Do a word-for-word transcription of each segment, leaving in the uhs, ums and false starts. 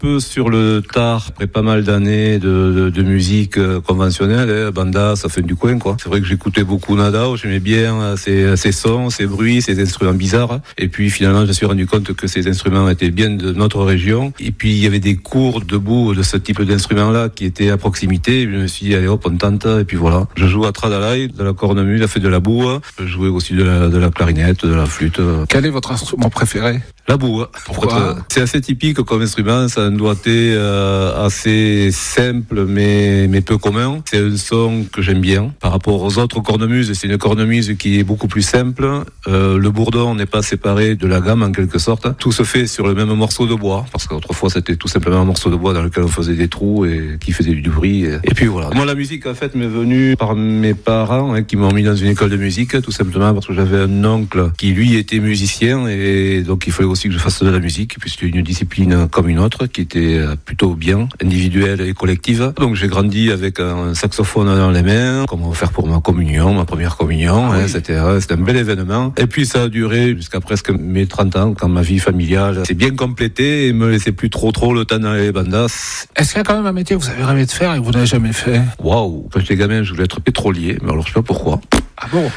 peu sur le tard, après pas mal d'années de, de, de musique conventionnelle, hein, banda, ça fait du coin, quoi. C'est vrai que j'écoutais beaucoup Nadao, j'aimais bien ses, ses sons, ses bruits, ses instruments bizarres. Et puis finalement, je me suis rendu compte que ces instruments étaient bien de notre région. Et puis il y avait des cours debout de ce type d'instruments-là qui étaient à proximité. Je me suis dit, allez hop, on tente. Et puis voilà. Je joue à Tradalai, de la cornemuse, la fait de la boue. Je jouais aussi de la, de la clarinette, de la flûte. Quel est votre instrument préféré ? La boue. Pourquoi ? C'est assez typique comme instrument, ça a un doigté euh, assez simple mais, mais peu commun. C'est un son que j'aime bien. Par rapport aux autres cornemuses, c'est une cornemuse qui est beaucoup plus simple. Euh, le bourdon n'est pas séparé de la gamme en quelque sorte. Tout se fait sur le même morceau de bois, parce qu'autrefois c'était tout simplement un morceau de bois dans lequel on faisait des trous et qui faisait du bruit. Et, et puis voilà. Moi la musique en fait m'est venue par mes parents hein, qui m'ont mis dans une école de musique, tout simplement parce que j'avais un oncle qui lui était musicien et donc il fallait aussi que je fasse de la musique, puis c'était une discipline comme une autre qui était plutôt bien, individuelle et collective. Donc j'ai grandi avec un saxophone dans les mains, comment faire pour ma communion, ma première communion, ah, hein, oui. c'était, c'était un bel événement. Et puis ça a duré jusqu'à presque mes trente ans, quand ma vie familiale s'est bien complétée et me laissait plus trop trop le temps dans les bandas. Est-ce qu'il y a quand même un métier que vous avez rêvé de faire et que vous n'avez jamais fait ? Waouh, quand j'étais gamin, je voulais être pétrolier, mais alors je sais pas pourquoi. Ah bon?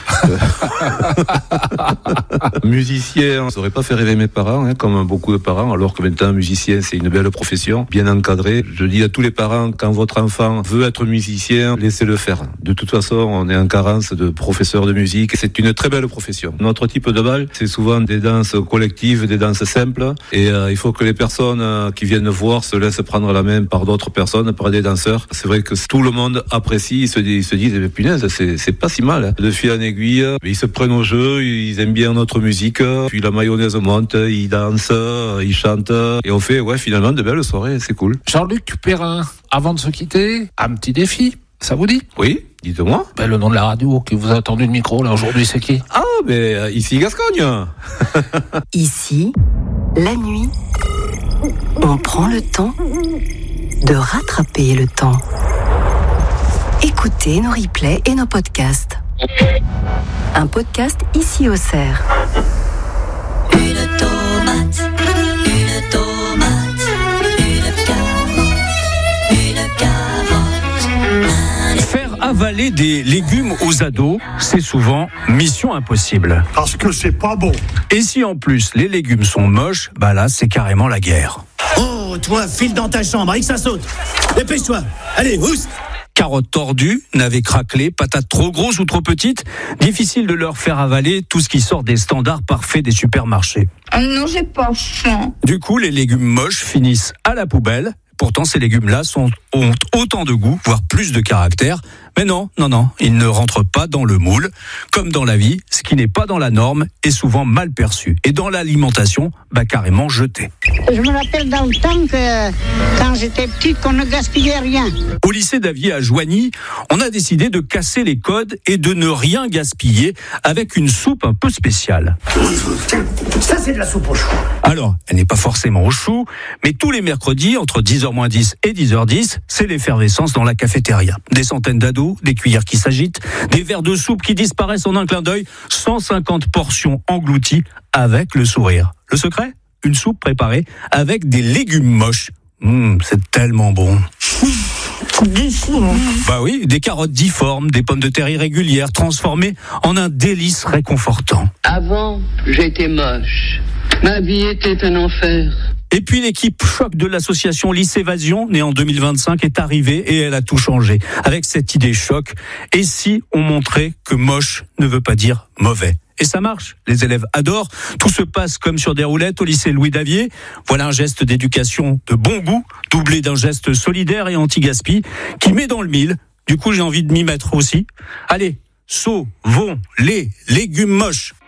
Musicien, ça aurait pas fait rêver mes parents, hein, comme beaucoup de parents, alors que maintenant, musicien, c'est une belle profession, bien encadrée. Je dis à tous les parents, quand votre enfant veut être musicien, laissez-le faire. De toute façon, on est en carence de professeurs de musique. C'est une très belle profession. Notre type de bal, c'est souvent des danses collectives, des danses simples, et euh, il faut que les personnes euh, qui viennent voir se laissent prendre la main par d'autres personnes, par des danseurs. C'est vrai que tout le monde apprécie, ils se disent, ils se disent, eh, punaise, c'est, c'est pas si mal, hein. De fil en aiguille, ils se prennent au jeu, ils aiment bien notre musique, puis la mayonnaise monte, ils dansent, ils chantent, et on fait, ouais, finalement, de belles soirées, c'est cool. Jean-Luc Perrin, avant de se quitter, un petit défi, ça vous dit? Oui, dites-moi. Ben, le nom de la radio qui vous a tendu le micro, là, aujourd'hui, c'est qui? Ah, mais ben, ici, Gascogne. Ici, la nuit, on prend le temps de rattraper le temps. Écoutez nos replays et nos podcasts. Un podcast ici au Cerf. Une tomate, une tomate, une carotte, une carotte. Faire avaler des légumes aux ados, c'est souvent mission impossible. Parce que c'est pas bon. Et si en plus les légumes sont moches, bah là c'est carrément la guerre. Oh, toi, file dans ta chambre, avec ça saute. Dépêche-toi. Allez, housse. Carottes tordues, navets craquelés, patates trop grosses ou trop petites, difficile de leur faire avaler tout ce qui sort des standards parfaits des supermarchés. Oh non, j'ai pas faim. Du coup, les légumes moches finissent à la poubelle. Pourtant, ces légumes-là sont, ont autant de goût, voire plus de caractère. Mais non, non, non, ils ne rentrent pas dans le moule. Comme dans la vie, ce qui n'est pas dans la norme est souvent mal perçu. Et dans l'alimentation, bah carrément jeté. Je me rappelle dans le temps que, quand j'étais petite, qu'on ne gaspillait rien. Au lycée d'Avier à Joigny, on a décidé de casser les codes et de ne rien gaspiller avec une soupe un peu spéciale. Ça, c'est de la soupe aux choux. Alors, elle n'est pas forcément aux choux, mais tous les mercredis, entre dix heures moins dix et dix heures dix, c'est l'effervescence dans la cafétéria. Des centaines d'ados, des cuillères qui s'agitent, des verres de soupe qui disparaissent en un clin d'œil, cent cinquante portions englouties avec le sourire. Le secret ? Une soupe préparée avec des légumes moches. Mmh, c'est tellement bon. Bah oui, des carottes difformes, des pommes de terre irrégulières, transformées en un délice réconfortant. Avant, j'étais moche. Ma vie était un enfer. Et puis l'équipe choc de l'association Lycévasion, née en deux mille vingt-cinq, est arrivée et elle a tout changé. Avec cette idée choc, et si on montrait que moche ne veut pas dire mauvais ? Et ça marche, les élèves adorent, tout se passe comme sur des roulettes au lycée Louis Davier. Voilà un geste d'éducation de bon goût, doublé d'un geste solidaire et anti-gaspi, qui met dans le mille. Du coup, j'ai envie de m'y mettre aussi. Allez, sauvons les légumes moches.